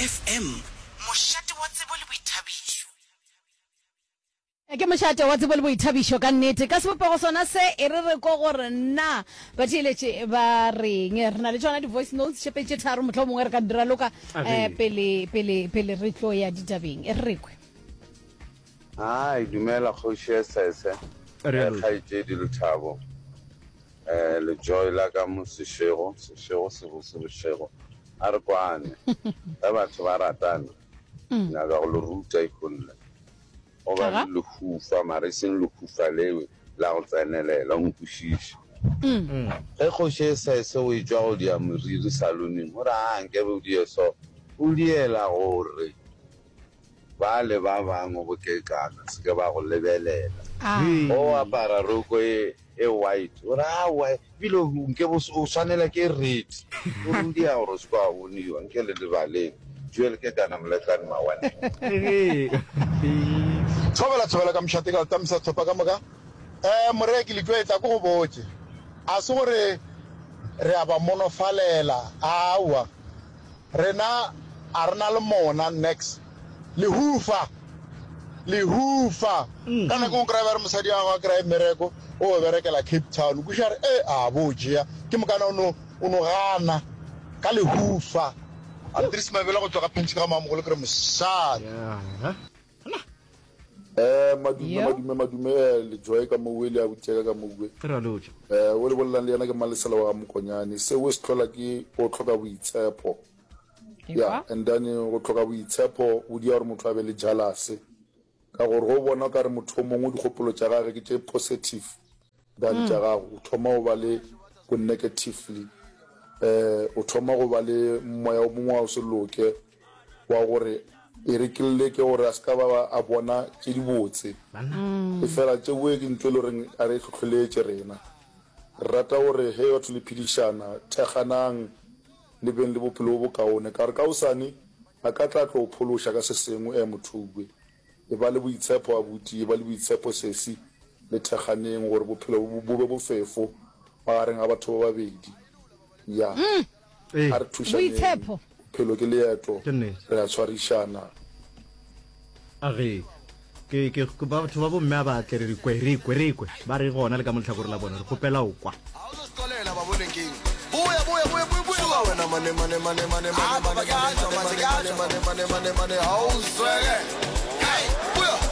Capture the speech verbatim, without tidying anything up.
F M mošate wa tsebo le boithabišo. Ke mošate wa tsebo le boithabišo ka nnete ka sebopego sona se e re re ko gore nna ba tšeletše ba reng re na le tšona di-voice notes šepetše tharo motlho mongwe re ka dira loka um pele pele pele re tlo ya ditabeng e re rekwe. Hai, dumela kgoši e sese kgaetšedi Lethabo um le joy la ka mo sešego sešego sebose bošego a re kwane ge batho ba ratana nyaka go le ruta ikhonne go ba le lehufa mare e seng lehufa lewe la go tsenelela o nkwešiše ge kgoši e sese o e tšwa go dia moriri saloneng o re anke be o die so o diela gore ba le ba bangwe go kekana se ke ba go lebelela o apara roko e e white o ra wa bile nke bo o tshwanela ke red o ndi a go se kwa boniwa nke le le baleng jwele ke kana mletlane mawane tshobela tshobela ka mshate ka tamisa tshopa ka moka eh moreki le tloetsa go go botse a se gore re aba monofalela awa rena a rena le mona next le hufa le hufa kana go kra ba re mosadi wa kra mereko o berekela Cape Town ku share e a bojia ke mokana ono ono gana ka le hufa Andris mabela go tloga pentsi ka mamogolo kre mosadi eh madume madume madume le joy ka mo wele a boteka ka mo bue re loja eh o le bolla le yana ke malesela wa mokonyane se o se tlola ke o tlhoka boitshepo ya and then go tlhoka boitshepo o di a re motho a be le jealous ka gore go bona ka re motho mongwe di gopolo tša gagwe ke tše positive than tša gago o thoma go ba le go negatively eh o thoma go ba le moya o mongwe o se loke wa gore e re kille ke gore a ska ba a bona ke di botse e fela tše we ke ntwe le reng a re tlhotlheletse rena rata gore he batho le phedishana thekganang le beng le bophelo bo kaone ka re ka usane a ka tla tlo phološa ka se sengwe e mothugwe e ba le boitshepo a buti e ba le boitshepo sesi le thekganeng gore bophelo bo be bofefo ba reng a batho ba babedi ya a re thuša boitshepo phelo ke leeto re a tshwarishana a re ke ke ba batho ba bo mme a ba tle re kwe re kwe re kwe ba re gona le ka motlhakore la bona re gopela o kwa a o skolela ba bone keng boya boya boya boya ba wena mane mane mane mane mane mane mane mane mane mane mane mane mane ha o swele